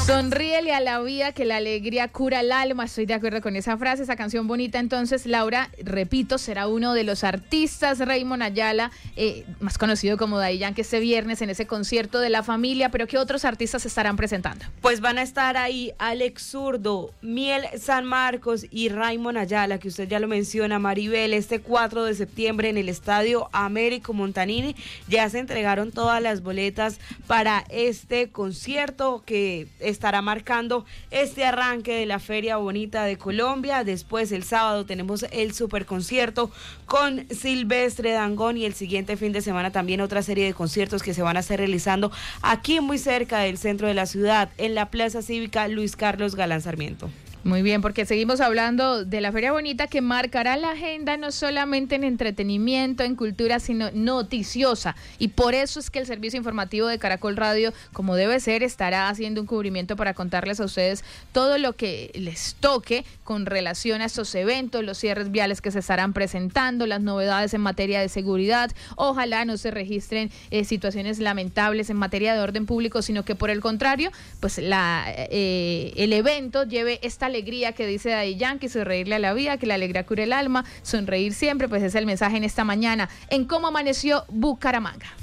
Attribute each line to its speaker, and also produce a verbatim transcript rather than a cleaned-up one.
Speaker 1: Sonríele a la vida que la alegría cura el alma. Estoy de acuerdo con esa frase, esa canción bonita. Entonces, Laura, repito, será uno de los artistas, Raymond Ayala, eh, más conocido como Daddy Yankee, este viernes en ese concierto de la familia. Pero ¿qué otros artistas se estarán presentando?
Speaker 2: Pues van a estar ahí Alex Zurdo, Miel San Marcos y Raymond Ayala, que usted ya lo menciona, Maribel. Este cuatro de septiembre en el Estadio Américo Montanini ya se entregaron todas las boletas para este concierto que estará marcando este arranque de la Feria Bonita de Colombia. Después, el sábado, tenemos el superconcierto con Silvestre Dangond, y el siguiente fin de semana también otra serie de conciertos que se van a estar realizando aquí muy cerca del centro de la ciudad, en la Plaza Cívica Luis Carlos Galán Sarmiento.
Speaker 1: Muy bien, porque seguimos hablando de la Feria Bonita, que marcará la agenda no solamente en entretenimiento, en cultura, sino noticiosa. Y por eso es que el servicio informativo de Caracol Radio, como debe ser, estará haciendo un cubrimiento para contarles a ustedes todo lo que les toque con relación a estos eventos, los cierres viales que se estarán presentando, las novedades en materia de seguridad. Ojalá no se registren eh, situaciones lamentables en materia de orden público, sino que por el contrario, pues la eh, el evento lleve esta alegría que dice Daddy Yankee, sonreírle a la vida, que la alegría cure el alma, sonreír siempre, pues es el mensaje en esta mañana en Cómo Amaneció Bucaramanga.